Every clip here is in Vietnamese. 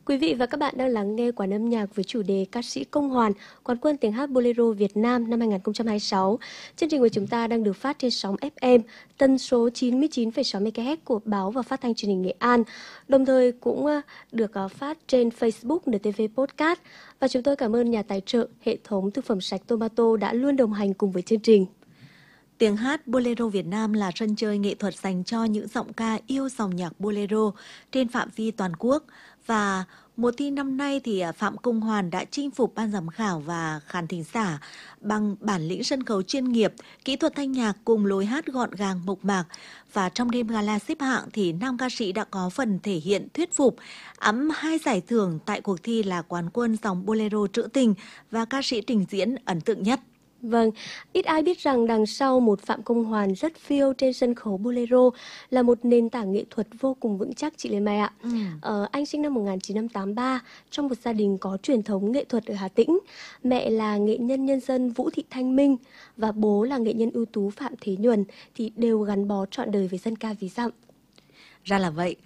Quý vị và các bạn đang lắng nghe Quán âm nhạc với chủ đề ca sĩ Công Hoàn, quán quân tiếng hát Bolero Việt Nam năm 2026. Chương trình của chúng ta đang được phát trên sóng FM, tần số 99,6 MHz của Báo và Phát thanh Truyền hình Nghệ An. Đồng thời cũng được phát trên Facebook NTV Podcast. Và chúng tôi cảm ơn nhà tài trợ hệ thống thực phẩm sạch Tomato đã luôn đồng hành cùng với chương trình. Tiếng hát Bolero Việt Nam là sân chơi nghệ thuật dành cho những giọng ca yêu dòng nhạc Bolero trên phạm vi toàn quốc. Và mùa thi năm nay thì Phạm Công Hoàn đã chinh phục ban giám khảo và khán thính giả bằng bản lĩnh sân khấu chuyên nghiệp, kỹ thuật thanh nhạc cùng lối hát gọn gàng mộc mạc. Và trong đêm gala xếp hạng thì nam ca sĩ đã có phần thể hiện thuyết phục, ẵm 2 giải thưởng tại cuộc thi là quán quân dòng Bolero trữ tình và ca sĩ trình diễn ấn tượng nhất. Vâng, ít ai biết rằng đằng sau một Phạm Công Hoàn rất phiêu trên sân khấu Bolero là một nền tảng nghệ thuật vô cùng vững chắc, chị Lê Mai ạ. Anh sinh năm 1983 trong một gia đình có truyền thống nghệ thuật ở Hà Tĩnh. Mẹ là nghệ nhân nhân dân Vũ Thị Thanh Minh và bố là nghệ nhân ưu tú Phạm Thế Nhuần thì đều gắn bó trọn đời với dân ca ví dặm. Ra là vậy.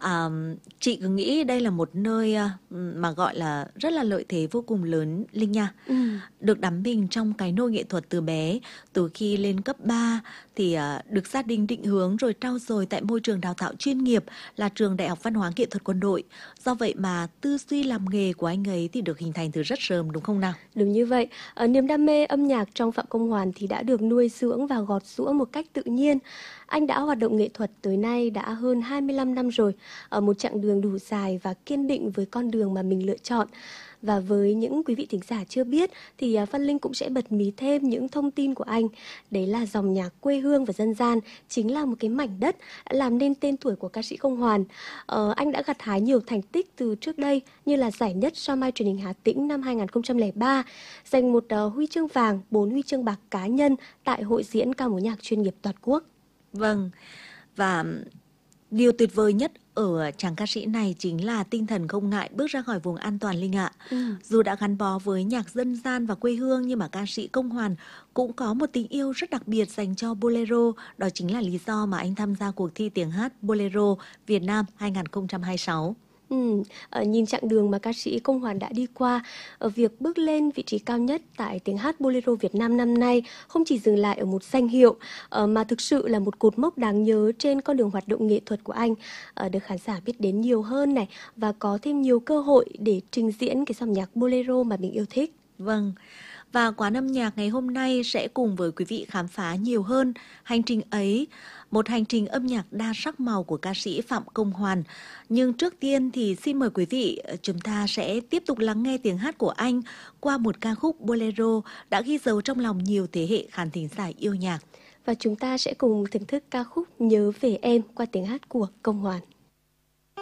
Chị cứ nghĩ đây là một nơi mà gọi là rất là lợi thế vô cùng lớn, Linh nha. Được đắm mình trong cái nôi nghệ thuật từ bé, từ khi lên cấp 3 thì được gia đình định hướng rồi trau dồi tại môi trường đào tạo chuyên nghiệp là trường Đại học Văn hóa Nghệ thuật Quân đội. Do vậy mà tư duy làm nghề của anh ấy thì được hình thành từ rất sớm, đúng không nào? Đúng như vậy. Niềm đam mê âm nhạc trong Phạm Công Hoàn thì đã được nuôi dưỡng và gọt giũa một cách tự nhiên. Anh đã hoạt động nghệ thuật tới nay đã hơn 25 năm rồi, ở một chặng đường đủ dài và kiên định với con đường mà mình lựa chọn. Và với những quý vị thính giả chưa biết thì Văn Linh cũng sẽ bật mí thêm những thông tin của anh. Đấy là dòng nhạc quê hương và dân gian chính là một cái mảnh đất đã làm nên tên tuổi của ca sĩ Công Hoàn. Anh đã gặt hái nhiều thành tích từ trước đây như là giải nhất Sao Mai Truyền hình Hà Tĩnh năm 2003, giành một huy chương vàng, 4 huy chương bạc cá nhân tại hội diễn ca mối nhạc chuyên nghiệp toàn quốc. Vâng, và điều tuyệt vời nhất ở chàng ca sĩ này chính là tinh thần không ngại bước ra khỏi vùng an toàn, Linh ạ. Dù đã gắn bó với nhạc dân gian và quê hương nhưng mà ca sĩ Công Hoàn cũng có một tình yêu rất đặc biệt dành cho Bolero. Đó chính là lý do mà anh tham gia cuộc thi tiếng hát Bolero Việt Nam 2026. Nhìn chặng đường mà ca sĩ Công Hoàn đã đi qua, ở việc bước lên vị trí cao nhất tại tiếng hát Bolero Việt Nam năm nay không chỉ dừng lại ở một danh hiệu mà thực sự là một cột mốc đáng nhớ trên con đường hoạt động nghệ thuật của anh, được khán giả biết đến nhiều hơn này và có thêm nhiều cơ hội để trình diễn cái dòng nhạc Bolero mà mình yêu thích. Vâng. Và Quán âm nhạc ngày hôm nay sẽ cùng với quý vị khám phá nhiều hơn hành trình ấy, một hành trình âm nhạc đa sắc màu của ca sĩ Phạm Công Hoàn. Nhưng trước tiên thì xin mời quý vị, chúng ta sẽ tiếp tục lắng nghe tiếng hát của anh qua một ca khúc Bolero đã ghi dấu trong lòng nhiều thế hệ khán thính giả yêu nhạc. Và chúng ta sẽ cùng thưởng thức ca khúc Nhớ Về Em qua tiếng hát của Công Hoàn.